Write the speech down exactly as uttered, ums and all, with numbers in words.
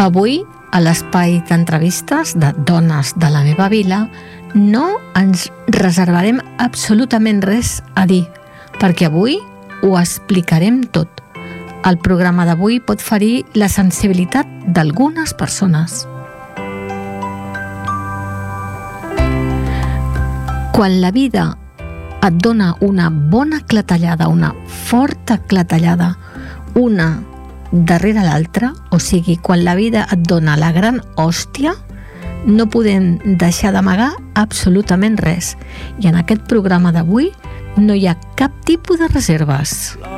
Avui, a l'espai d'entrevistes de Dones de la meva vila, no ens reservarem absolutament res a dir, perquè avui ho explicarem tot. El programa d'avui pot ferir la sensibilitat d'algunes persones. Quan la vida et dona una bona clatellada, una forta clatellada, una darrere l'altra, o sigui, quan la vida et dona la gran hòstia, no podem deixar d'amagar absolutament res. I en aquest programa d'avui no hi ha cap tipus de reserves.